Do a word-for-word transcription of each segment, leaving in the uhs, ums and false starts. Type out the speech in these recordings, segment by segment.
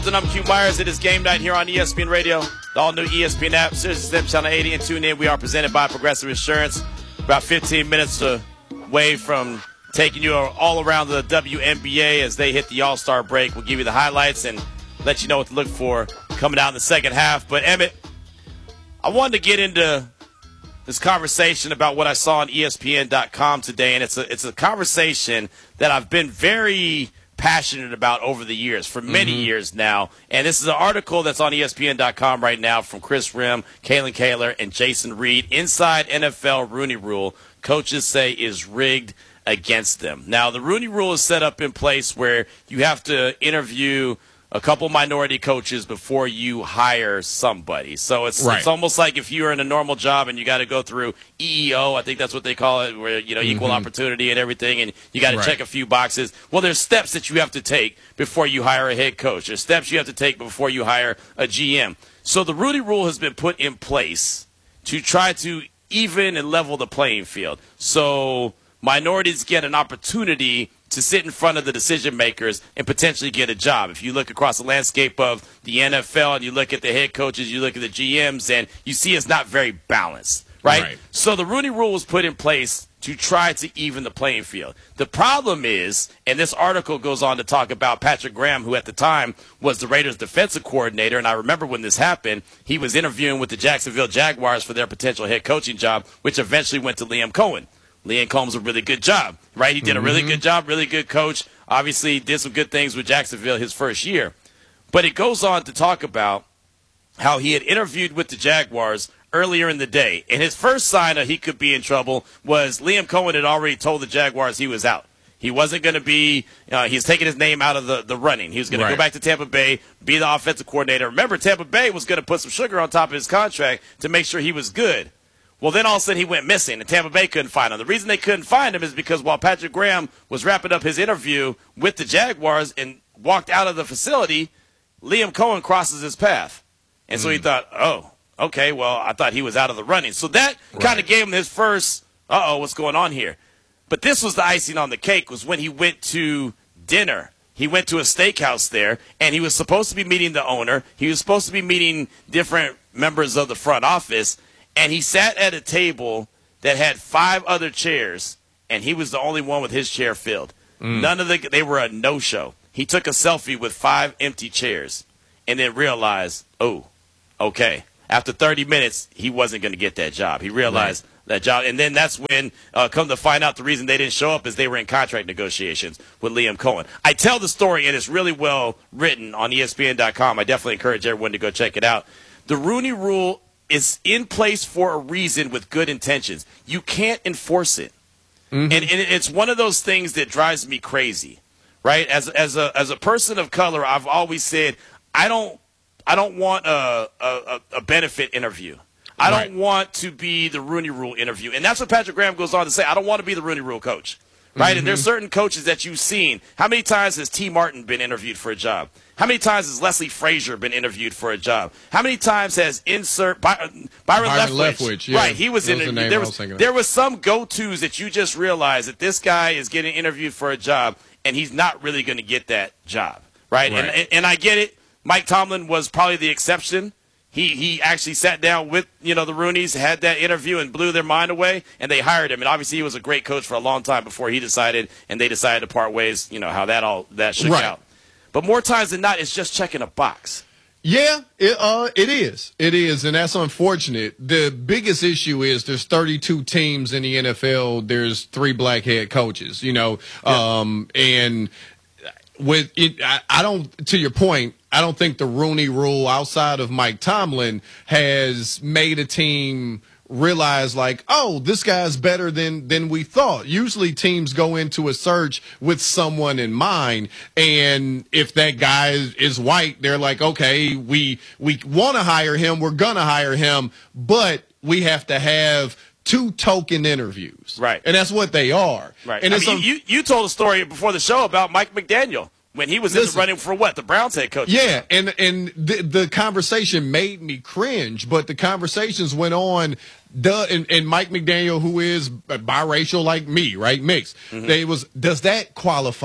And I'm Q Myers. It is game night here on E S P N Radio, the all-new E S P N app, Sirius X M Channel eighty, and tune in. We are presented by Progressive Insurance. About fifteen minutes away from taking you all around the W N B A as they hit the All-Star break. We'll give you the highlights and let you know what to look for coming out in the second half. But, Emmett, I wanted to get into this conversation about what I saw on E S P N dot com today, and it's a, it's a conversation that I've been very passionate about over the years, for many mm-hmm. years now. And this is an article that's on E S P N dot com right now from Chris Rim, Kalen Kaler, and Jason Reed. Inside N F L Rooney Rule, coaches say is rigged against them. Now, the Rooney Rule is set up in place where you have to interview a couple minority coaches before you hire somebody. So it's right. it's almost like if you're in a normal job and you got to go through E E O, I think that's what they call it, where, you know, equal mm-hmm. opportunity and everything, and you got to right. check a few boxes. Well, there's steps that you have to take before you hire a head coach. There's steps you have to take before you hire a G M. So the Rooney Rule has been put in place to try to even and level the playing field. So minorities get an opportunity to sit in front of the decision makers and potentially get a job. If you look across the landscape of the N F L and you look at the head coaches, you look at the G Ms, and you see it's not very balanced, right? right? So the Rooney Rule was put in place to try to even the playing field. The problem is, and this article goes on to talk about Patrick Graham, who at the time was the Raiders defensive coordinator, and I remember when this happened, he was interviewing with the Jacksonville Jaguars for their potential head coaching job, which eventually went to Liam Cohen. Liam Cohen's a really good job, right? He did a really good job, really good coach. Obviously, did some good things with Jacksonville his first year. But it goes on to talk about how he had interviewed with the Jaguars earlier in the day. And his first sign that he could be in trouble was Liam Cohen had already told the Jaguars he was out. He wasn't going to be uh, – he's taking his name out of the, the running. He was going right. to go back to Tampa Bay, be the offensive coordinator. Remember, Tampa Bay was going to put some sugar on top of his contract to make sure he was good. Well, then all of a sudden he went missing, and Tampa Bay couldn't find him. The reason they couldn't find him is because while Patrick Graham was wrapping up his interview with the Jaguars and walked out of the facility, Liam Cohen crosses his path. And mm. so he thought, oh, okay, well, I thought he was out of the running. So that right. kind of gave him his first, uh-oh, what's going on here? But this was the icing on the cake, was when he went to dinner. He went to a steakhouse there, and he was supposed to be meeting the owner. He was supposed to be meeting different members of the front office. And he sat at a table that had five other chairs, and he was the only one with his chair filled. Mm. None of the they were a no-show. He took a selfie with five empty chairs and then realized, oh, okay. After thirty minutes, he wasn't going to get that job. He realized right. that job. And then that's when, uh, come to find out, the reason they didn't show up is they were in contract negotiations with Liam Cohen. I tell the story, and it's really well written on E S P N dot com. I definitely encourage everyone to go check it out. The Rooney Rule is in place for a reason with good intentions. You can't enforce it. Mm-hmm. And, and it's one of those things that drives me crazy, right? As as a as a person of color, I've always said I don't I don't want a a, a benefit interview. I right. don't want to be the Rooney Rule interview. And that's what Patrick Graham goes on to say. I don't want to be the Rooney Rule coach. Right? Mm-hmm. And there's certain coaches that you've seen. How many times has T. Martin been interviewed for a job? How many times has Leslie Frazier been interviewed for a job? How many times has insert By, Byron, Byron Leftwich? Leftwich yeah. Right, he was that interviewed. Was the there was, was there was some go-tos that you just realized that this guy is getting interviewed for a job, and he's not really going to get that job. Right? right. And, and and I get it. Mike Tomlin was probably the exception. He he actually sat down with, you know, the Rooneys, had that interview, and blew their mind away, and they hired him. And obviously he was a great coach for a long time before he decided, and they decided to part ways, you know, how that all that shook right. out. But more times than not, it's just checking a box. Yeah, it, uh, it is. It is, and that's unfortunate. The biggest issue is there's thirty-two teams in the N F L. There's three black head coaches, you know, yeah. um, and with it, I, I don't, to your point, I don't think the Rooney Rule outside of Mike Tomlin has made a team realize like, oh, this guy's better than than we thought. Usually teams go into a search with someone in mind, and if that guy is, is white, they're like, okay, we we want to hire him, we're gonna hire him, but we have to have two token interviews. Right. And that's what they are. Right. And I it's mean, un- you, you told a story before the show about Mike McDaniel when he was Listen, in the running for what? The Browns head coach. Yeah, and, and the, the conversation made me cringe, but the conversations went on. Duh, and, and Mike McDaniel, who is biracial like me, right, mixed, mm-hmm. they was, does that qualify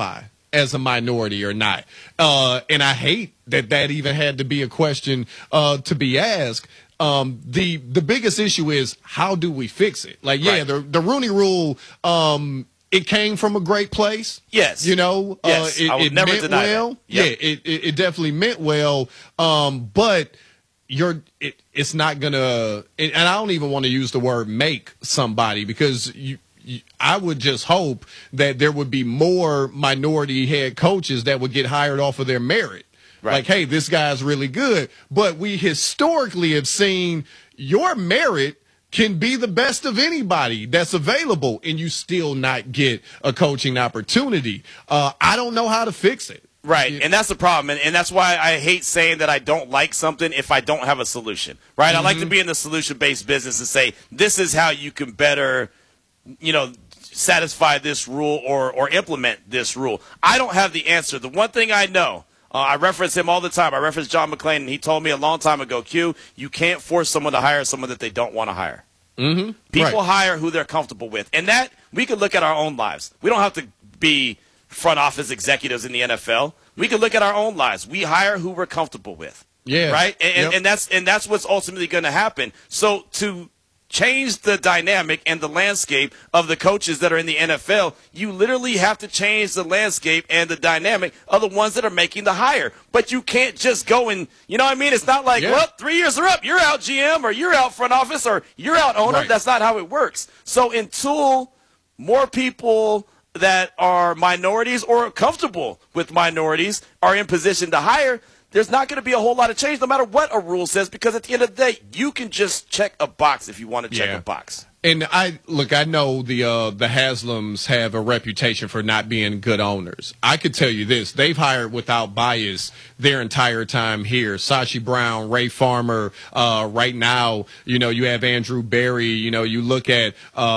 as a minority or not. Uh, and I hate that that even had to be a question uh, to be asked. Um, the the biggest issue is, how do we fix it? Like, yeah, right. the the Rooney Rule, um, it came from a great place. Yes. You know, yes. uh, it, I would it never meant deny well. that. Yep. Yeah, it, it it definitely meant well. Um, but you're it, it's not gonna, and I don't even want to use the word make somebody, because you. I would just hope that there would be more minority head coaches that would get hired off of their merit. Right. Like, hey, this guy's really good. But we historically have seen your merit can be the best of anybody that's available, and you still not get a coaching opportunity. Uh, I don't know how to fix it. Right, and that's the problem, and, and that's why I hate saying that I don't like something if I don't have a solution. Right, mm-hmm. I like to be in the solution-based business and say, this is how you can better – you know, satisfy this rule or, or implement this rule. I don't have the answer. The one thing I know, uh, I reference him all the time. I reference John McClain, and he told me a long time ago, Q, you can't force someone to hire someone that they don't want to hire. Mm-hmm. People right. hire who they're comfortable with. And that, we could look at our own lives. We don't have to be front office executives in the N F L. We could look at our own lives. We hire who we're comfortable with. Yeah. Right? And, yep. and, and that's and that's what's ultimately going to happen. So to change the dynamic and the landscape of the coaches that are in the N F L, you literally have to change the landscape and the dynamic of the ones that are making the hire. But you can't just go and, you know what I mean? It's not like, yeah. well, three years are up. You're out G M, or you're out front office, or you're out owner. Right. That's not how it works. So until more people that are minorities or comfortable with minorities are in position to hire, there's not going to be a whole lot of change no matter what a rule says, because at the end of the day, you can just check a box if you want to check yeah. a box. And I look, I know the uh, the Haslams have a reputation for not being good owners. I could tell you this: they've hired without bias their entire time here. Sashi Brown, Ray Farmer. Uh, right now, you know, you have Andrew Berry. You know, you look at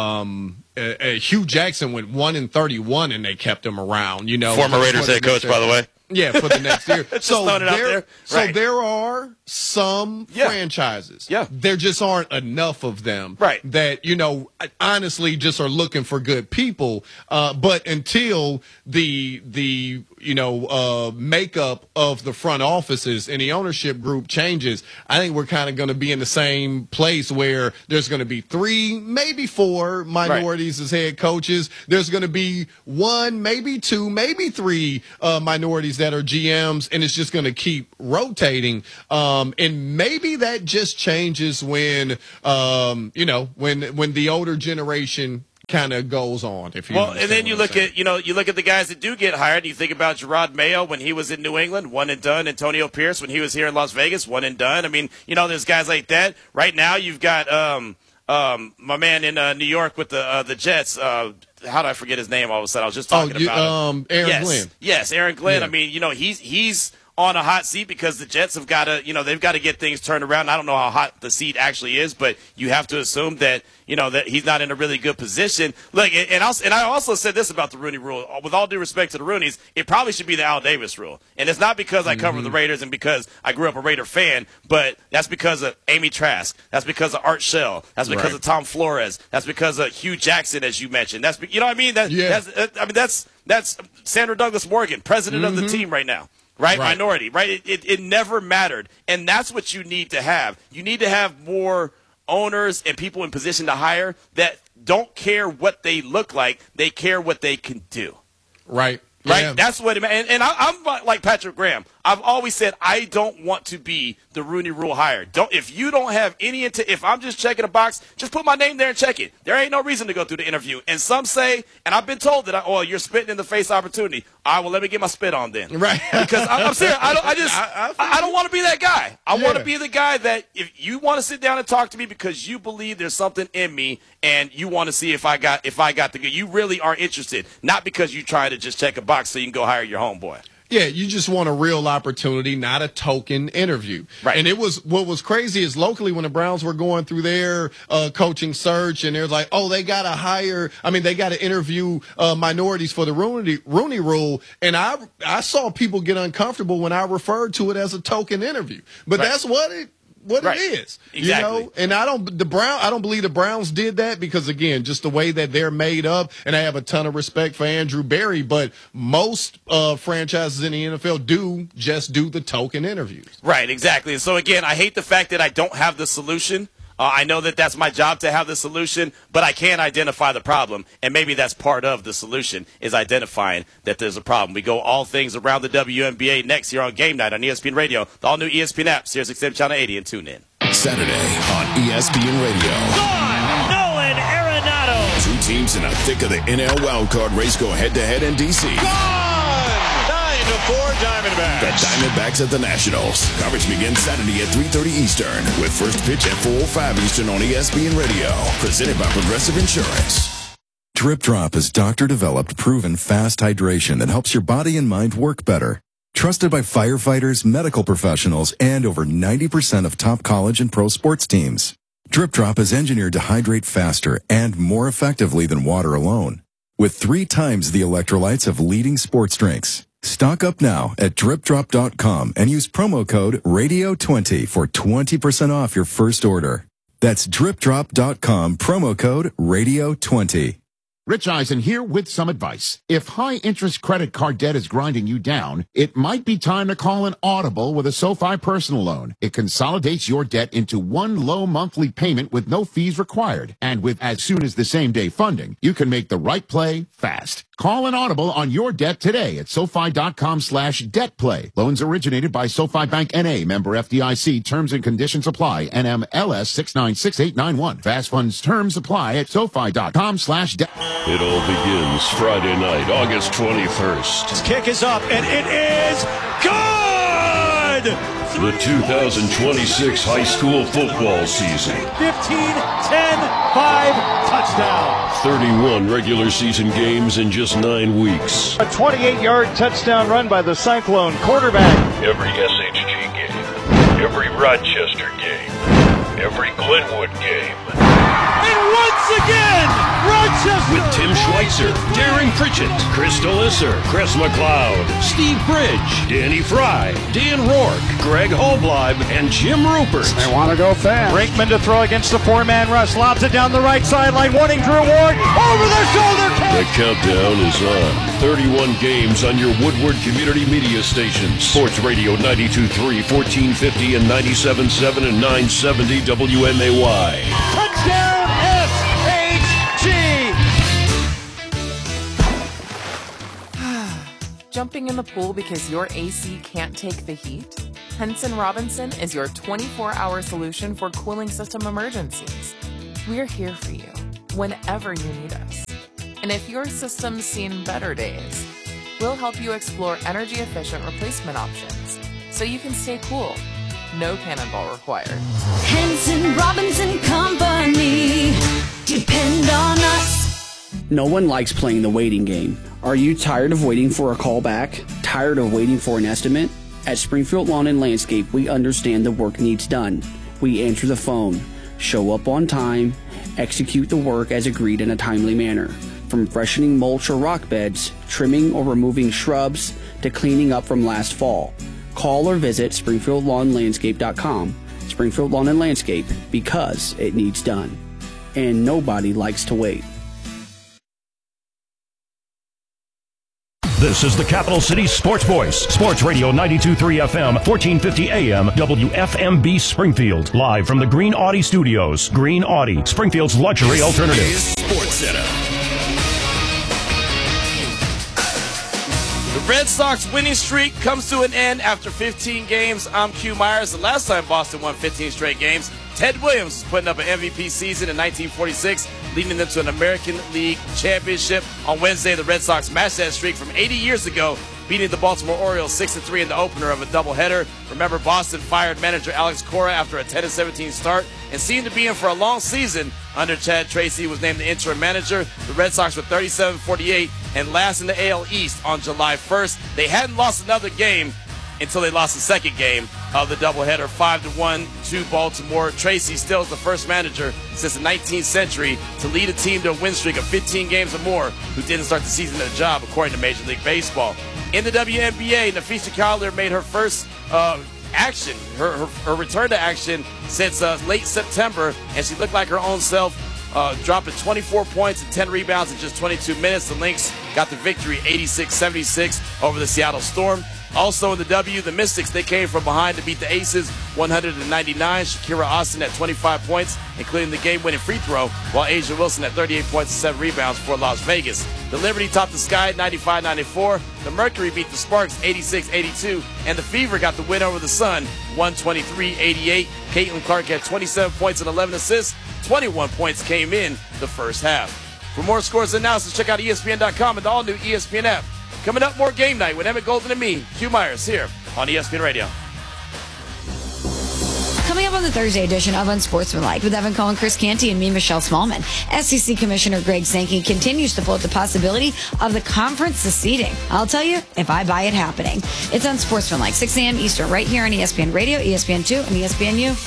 um, uh, uh, Hugh Jackson went one and thirty-one, and they kept him around. You know, former Raiders head coach, by the way. Yeah, for the next year. so there, there. so right. there are some yeah. franchises. Yeah. There just aren't enough of them. Right. That, you know, honestly just are looking for good people. Uh, but until the the you know uh, makeup of the front offices and the ownership group changes, I think we're kind of going to be in the same place where there's going to be three, maybe four minorities right. as head coaches. There's going to be one, maybe two, maybe three uh, minorities that are G Ms, and it's just going to keep rotating. Um, and maybe that just changes when, um, you know, when when the older generation kind of goes on. If you well, and then you look saying. at you know you look at the guys that do get hired. You think about Gerard Mayo when he was in New England, one and done. Antonio Pierce when he was here in Las Vegas, one and done. I mean, you know, there's guys like that. Right now, you've got um, um, my man in uh, New York with the uh, the Jets. Uh, how did I forget his name all of a sudden? I was just talking oh, you, about um, him. Aaron yes. Glenn. Yes, Aaron Glenn. Yeah. I mean, you know, he's he's on a hot seat because the Jets have got to, you know, they've got to get things turned around. I don't know how hot the seat actually is, but you have to assume that, you know, that he's not in a really good position. Look, and I, and I also said this about the Rooney Rule. With all due respect to the Rooneys, it probably should be the Al Davis Rule. And it's not because I cover mm-hmm. the Raiders and because I grew up a Raider fan, but that's because of Amy Trask. That's because of Art Shell. That's because right. of Tom Flores. That's because of Hugh Jackson, as you mentioned. That's, you know what I mean? That, yeah. that's, I mean, that's, that's Sandra Douglas Morgan, president mm-hmm. of the team right now. Right? right, minority, right? It, it it never mattered, and that's what you need to have. You need to have more owners and people in position to hire that don't care what they look like; they care what they can do. Right, right. Yeah. That's what it. And, and I, I'm like Patrick Graham. I've always said I don't want to be the Rooney Rule hire. Don't if you don't have any int- if I'm just checking a box, just put my name there and check it. There ain't no reason to go through the interview. And some say, and I've been told that, I, oh, you're spitting in the face opportunity. All right, well, let me get my spit on then. Right. Because I, I'm serious. I don't. I just. I, I, I don't want to be that guy. I yeah. want to be the guy that if you want to sit down and talk to me because you believe there's something in me and you want to see if I got if I got the good. You really are interested, not because you try to just check a box so you can go hire your homeboy. Yeah, you just want a real opportunity, not a token interview. Right. And it was what was crazy is locally when the Browns were going through their uh, coaching search, and they're like, oh, they got to hire. I mean, they got to interview uh, minorities for the Rooney, Rooney Rule. And I I saw people get uncomfortable when I referred to it as a token interview. But right. that's what it. what right. it is. Exactly. You know, and I don't the Brown I don't believe the Browns did that because again, just the way that they're made up, and I have a ton of respect for Andrew Berry, but most uh, franchises in the N F L do just do the token interviews. Right, exactly. So again, I hate the fact that I don't have the solution. Uh, I know that that's my job to have the solution, but I can't identify the problem, and maybe that's part of the solution is identifying that there's a problem. We go all things around the W N B A next here on Game Night on E S P N Radio, the all-new E S P N app, Sirius X M Channel eighty, and tune in. Saturday on E S P N Radio. Gone! Nolan Arenado! Two teams in the thick of the N L wildcard race go head-to-head in D C. Gone! nine to four Diamondbacks. The Diamondbacks at the Nationals. Coverage begins Saturday at three thirty Eastern with first pitch at four oh five Eastern on E S P N Radio. Presented by Progressive Insurance. Drip Drop is doctor-developed, proven fast hydration that helps your body and mind work better. Trusted by firefighters, medical professionals, and over ninety percent of top college and pro sports teams. Drip Drop is engineered to hydrate faster and more effectively than water alone, with three times the electrolytes of leading sports drinks. Stock up now at drip drop dot com and use promo code radio twenty for twenty percent off your first order. That's drip drop dot com, promo code radio twenty. Rich Eisen here with some advice. If high-interest credit card debt is grinding you down, it might be time to call an Audible with a SoFi personal loan. It consolidates your debt into one low monthly payment with no fees required. And with as soon as the same-day funding, you can make the right play fast. Call an Audible on your debt today at SoFi dot com slash debt play. Loans originated by SoFi Bank N A, member F D I C. Terms and conditions apply. N M L S six nine six eight nine one. Fast funds terms apply at SoFi dot com slash debt. It all begins Friday night, August twenty-first. His kick is up, and it is good! The two thousand twenty-six high school football season. fifteen, ten, five, touchdown. thirty-one regular season games in just nine weeks. A twenty-eight-yard touchdown run by the Cyclone quarterback. Every S H G game, every Rochester game, every Glenwood game. And once again, Rochester! With Tim Schweitzer, Darren Pritchett, Chris Delisser, Chris McLeod, Steve Bridge, Danny Fry, Dan Rourke, Greg Holbleib, and Jim Rupert. They want to go fast. Brinkman to throw against the four-man rush. Lobs it down the right sideline, wanting Drew Ward. Over the shoulder catch. The countdown is on. thirty-one games on your Woodward Community Media stations. Sports Radio ninety-two point three, fourteen fifty, and ninety-seven point seven and nine seventy W M A Y. Touchdown S H G! Jumping in the pool because your A C can't take the heat? Henson Robinson is your twenty-four hour solution for cooling system emergencies. We're here for you whenever you need us. And if your system's seen better days, we'll help you explore energy-efficient replacement options so you can stay cool. No cannonball required. Henson Robinson Company. Depend on us. No one likes playing the waiting game. Are you tired of waiting for a call back? Tired of waiting for an estimate? At Springfield Lawn and Landscape, we understand the work needs done. We answer the phone, show up on time, execute the work as agreed in a timely manner. From freshening mulch or rock beds, trimming or removing shrubs, to cleaning up from last fall. Call or visit springfield lawn landscape dot com. Springfield Lawn and Landscape, because it needs done. And nobody likes to wait. This is the Capital City Sports Voice. Sports Radio ninety-two point three F M, fourteen fifty A M, W F M B Springfield. Live from the Green Audi Studios. Green Audi, Springfield's luxury alternative. Sports Center. The Red Sox winning streak comes to an end after fifteen games. I'm Q Myers. The last time Boston won fifteen straight games, Ted Williams was putting up an M V P season in nineteen forty-six, leading them to an American League championship. On Wednesday, the Red Sox matched that streak from eighty years ago, beating the Baltimore Orioles six to three in the opener of a doubleheader. Remember, Boston fired manager Alex Cora after a ten to seventeen start and seemed to be in for a long season under Chad Tracy, who was named the interim manager. The Red Sox were thirty-seven forty-eight and last in the A L East on July first. They hadn't lost another game until they lost the second game of the doubleheader, five to one to Baltimore. Tracy still is the first manager since the nineteenth century to lead a team to a win streak of fifteen games or more who didn't start the season at a job, according to Major League Baseball. In the W N B A, Nafisa Collier made her first uh, action, her, her, her return to action since uh, late September, and she looked like her own self, uh, dropping twenty-four points and ten rebounds in just twenty-two minutes. The Lynx got the victory eighty-six seventy-six over the Seattle Storm. Also in the W, the Mystics, they came from behind to beat the Aces one hundred ninety-nine. Shakira Austin at twenty-five points, including the game-winning free throw, while Asia Wilson at thirty-eight points and seven rebounds for Las Vegas. The Liberty topped the Sky ninety-five ninety-four. The Mercury beat the Sparks eighty-six eighty-two. And the Fever got the win over the Sun one twenty-three eighty-eight. Caitlin Clark had twenty-seven points and eleven assists. twenty-one points came in the first half. For more scores and analysis, check out E S P N dot com and the all-new E S P N app. Coming up, more Game Night with Emmett Golden and me, Q Myers, here on E S P N Radio. Coming up on the Thursday edition of Unsportsmanlike with Evan Cohen, Chris Canty, and me, Michelle Smallman. S E C Commissioner Greg Sankey continues to float the possibility of the conference seceding. I'll tell you if I buy it happening. It's Unsportsmanlike, six a.m. Eastern, right here on E S P N Radio, E S P N two, and E S P N U.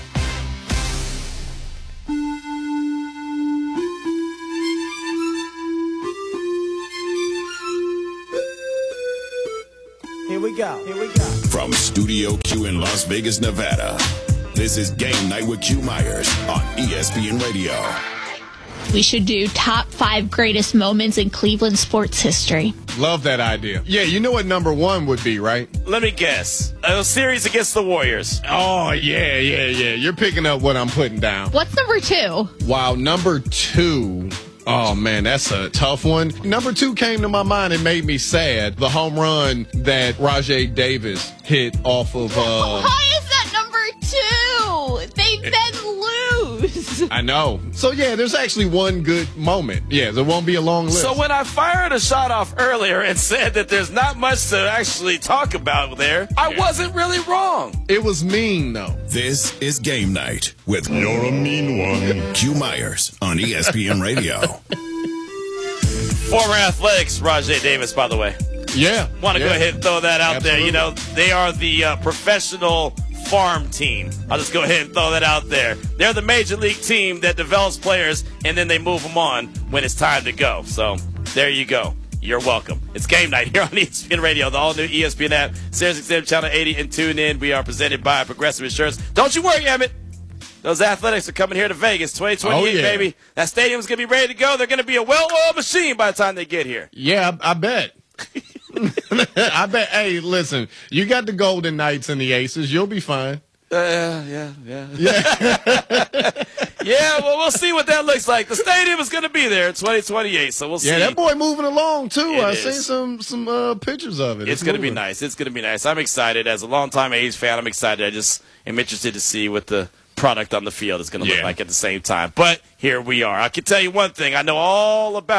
Here we go. Here we go. From Studio Q in Las Vegas, Nevada, this is Game Night with Q Myers on E S P N Radio. We should do top five greatest moments in Cleveland sports history. Love that idea. Yeah, you know what number one would be, right? Let me guess. A series against the Warriors. Oh, yeah, yeah, yeah. You're picking up what I'm putting down. What's number two? Wow, number two. Oh, man, that's a tough one. Number two came to my mind and made me sad. The home run that Rajay Davis hit off of... Uh, Why is that number two? They then lose. I know. So, yeah, there's actually one good moment. Yeah, there won't be a long list. So when I fired a shot off earlier and said that there's not much to actually talk about there, I wasn't really wrong. It was mean, though. This is Game Night with You're a Mean One, Q Myers on E S P N Radio. Former Athletics, Rajay Davis, by the way. Yeah. Want to yeah. go ahead and throw that out Absolutely. there. You know, they are the uh, professional farm team. I'll just go ahead and throw that out there. They're the major league team that develops players, and then they move them on when it's time to go. So there you go. You're welcome. It's Game Night here on E S P N Radio, the all-new E S P N app, Sirius X M Channel eighty, and tune in. We are presented by Progressive Insurance. Don't you worry, Emmett. Those Athletics are coming here to Vegas, twenty twenty-eight, oh, yeah. baby. That stadium's going to be ready to go. They're going to be a well-oiled machine by the time they get here. Yeah, I, I bet. I bet. Hey, listen, you got the Golden Knights and the Aces. You'll be fine. Uh, yeah, yeah. Yeah. Yeah, well, we'll see what that looks like. The stadium is going to be there in twenty twenty-eight, so we'll see. Yeah, that boy moving along, too. It I've is. seen some some uh, pictures of it. It's, it's going to be nice. It's going to be nice. I'm excited. As a longtime A's fan, I'm excited. I just am interested to see what the product on the field is going to Yeah. look like at the same time. But here we are. I can tell you one thing. I know all about